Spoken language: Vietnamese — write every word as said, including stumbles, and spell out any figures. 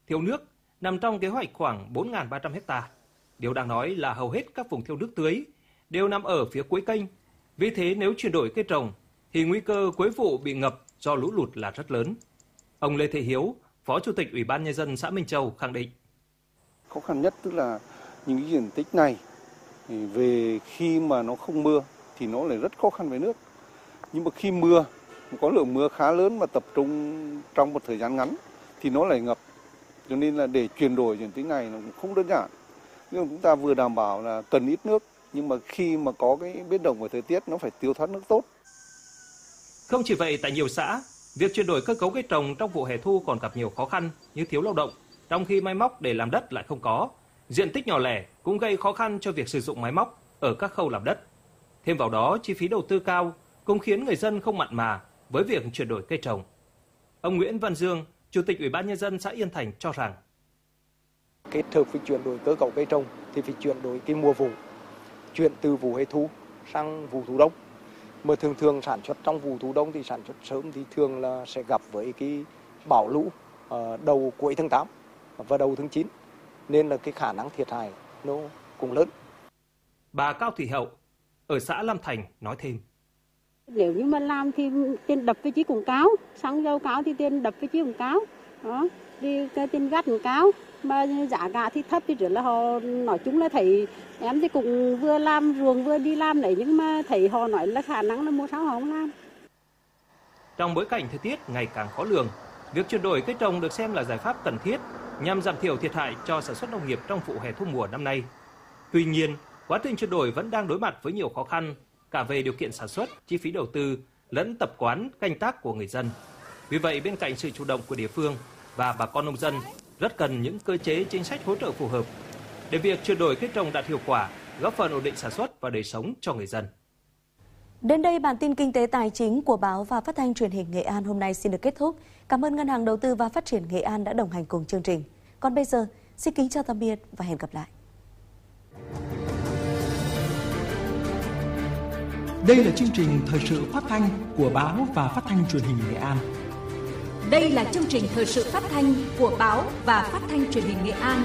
thiếu nước nằm trong kế hoạch khoảng bốn nghìn ba trăm ha. Điều đáng nói là hầu hết các vùng thiếu nước tưới đều nằm ở phía cuối kênh. Vì thế nếu chuyển đổi cây trồng thì nguy cơ cuối vụ bị ngập do lũ lụt là rất lớn. Ông Lê Thế Hiếu, Phó Chủ tịch Ủy ban Nhân dân xã Minh Châu khẳng định. Khó khăn nhất tức là những cái diện tích này về khi mà nó không mưa thì nó lại rất khó khăn về nước. Nhưng mà khi mưa, có lượng mưa khá lớn mà tập trung trong một thời gian ngắn thì nó lại ngập. Cho nên là để chuyển đổi diện tích này nó cũng không đơn giản. Nhưng mà chúng ta vừa đảm bảo là cần ít nước, nhưng mà khi mà có cái biến động về thời tiết nó phải tiêu thoát nước tốt. Không chỉ vậy, tại nhiều xã, việc chuyển đổi cơ cấu cây trồng trong vụ hè thu còn gặp nhiều khó khăn như thiếu lao động, trong khi máy móc để làm đất lại không có. Diện tích nhỏ lẻ cũng gây khó khăn cho việc sử dụng máy móc ở các khâu làm đất. Thêm vào đó, chi phí đầu tư cao cũng khiến người dân không mặn mà với việc chuyển đổi cây trồng. Ông Nguyễn Văn Dương, Chủ tịch Ủy ban Nhân dân xã Yên Thành cho rằng kết hợp với chuyển đổi cơ cấu cây trồng thì phải chuyển đổi cái mùa vụ, chuyển từ vụ hè thu sang vụ thu đông. Mà thường thường sản xuất trong vụ thu đông thì sản xuất sớm thì thường là sẽ gặp với cái bão lũ đầu cuối tháng tám và đầu tháng chín, nên là cái khả năng thiệt hại nó cũng lớn. Bà Cao Thị Hậu ở xã Lam Thành nói thêm. Nếu như mà làm thì tiền đập vị trí cũng cao, xăng dầu cao thì tiền đập vị trí cũng cao, đó, thì cái tiền gắt cũng cao, mà giá cả thì thấp thì rất là họ nói chung là thấy em thì cũng vừa làm ruộng vừa đi làm đấy, nhưng mà thấy họ nói là khả năng là mua sao họ không làm. Trong bối cảnh thời tiết ngày càng khó lường, việc chuyển đổi cây trồng được xem là giải pháp cần thiết nhằm giảm thiểu thiệt hại cho sản xuất nông nghiệp trong vụ hè thu mùa năm nay. Tuy nhiên, quá trình chuyển đổi vẫn đang đối mặt với nhiều khó khăn cả về điều kiện sản xuất, chi phí đầu tư lẫn tập quán canh tác của người dân. Vì vậy, bên cạnh sự chủ động của địa phương và bà con nông dân, rất cần những cơ chế chính sách hỗ trợ phù hợp để việc chuyển đổi cây trồng đạt hiệu quả, góp phần ổn định sản xuất và đời sống cho người dân. Đến đây, bản tin kinh tế tài chính của báo và phát thanh truyền hình Nghệ An hôm nay xin được kết thúc. Cảm ơn Ngân hàng Đầu tư và Phát triển Nghệ An đã đồng hành cùng chương trình. Còn bây giờ, xin kính chào tạm biệt và hẹn gặp lại. Đây là chương trình thời sự phát thanh của báo và phát thanh truyền hình Nghệ An. Đây là chương trình thời sự phát thanh của báo và phát thanh truyền hình Nghệ An.